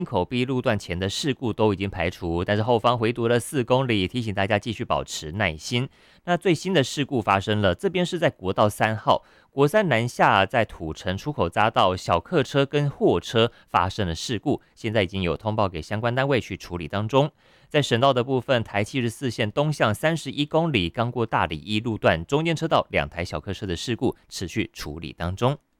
口壁路段前的事故都已经排除，但是后方回堵了4公里，提醒大家继续保持耐心。那最新的事故发生了，这边是在国道3号国三南下，在土城出口匝道，小客车跟货车发生了事故，现在已经有通报给相关单位去处理当中。在省道的部分，台74线东向31公里，刚过大里一路段中间车道2台小客车的事故持续处理当中。